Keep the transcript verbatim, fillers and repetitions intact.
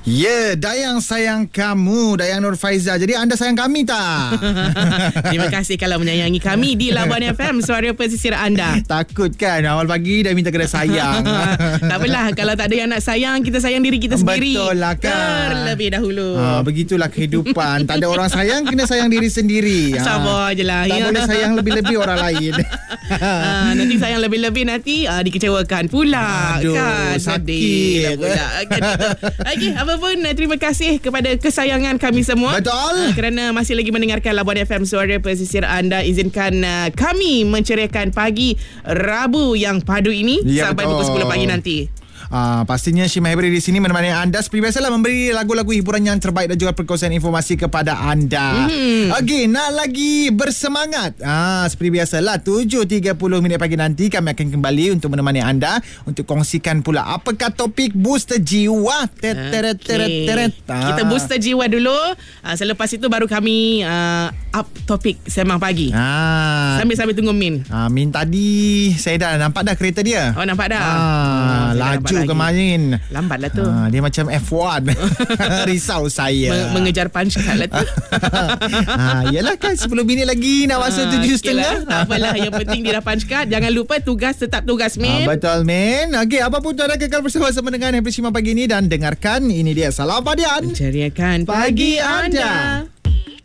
Ya, yeah, Dayang sayang kamu, Dayang Nur Faizal. Jadi anda sayang kami tak? Terima kasih kalau menyayangi kami di Labuan F M, suara pesisir anda. Takut kan awal pagi dah minta kena sayang. Tak apalah, kalau tak ada yang nak sayang, kita sayang diri kita sendiri. Betul lah kan. Terlebih dahulu. Ha, begitulah kehidupan. Tak ada orang sayang, kena sayang diri sendiri. Ha. Sabar je lah. Tak ya. boleh sayang lebih-lebih orang lain. ha, nanti sayang lebih-lebih nanti uh, dikecewakan pula. Aduh, kan? sakit. Sedih lah pula. Kan gitu. Okey, apa pun terima kasih kepada kesayangan kami semua. Betul. Uh, kerana masih lagi mendengarkan Labuan F M, suara pesisir anda. Izinkan uh, kami menceriakan pagi Rabu yang padu ini ya, sampai betul. pukul sepuluh pagi nanti. Uh, pastinya Syima Hebri di sini menemani anda seperti biasalah, memberi lagu-lagu hiburan yang terbaik dan juga perkongsian informasi kepada anda. Hmm. Okey, nak lagi bersemangat. Ah, seperti biasalah tujuh tiga puluh minit pagi nanti kami akan kembali untuk menemani anda untuk kongsikan pula apakah topik booster jiwa. Teret teret teret. Kita booster jiwa dulu. Uh, selepas itu baru kami uh, up topik Sembang Pagi. Ah. Sambil-sambil tunggu Min. Ah, Min tadi saya dah nampak dah kereta dia. Oh, nampak dah. Ah, oh, laju kemarin. Lambat lah tu. Ah, dia macam F satu. Risau saya. Men- mengejar punch card lah tu. ah, Yelah kan sepuluh minit lagi nak masuk tujuh setengah. Tak apalah, yang penting dia dah punch card. Jangan lupa tugas tetap tugas, Min. Ah, betul, Min. Okey, apa pun tuan kekal bersama-sama dengan Happy Syima pagi ni dan dengarkan ini dia Salam Padian. Menceriakan pagi anda.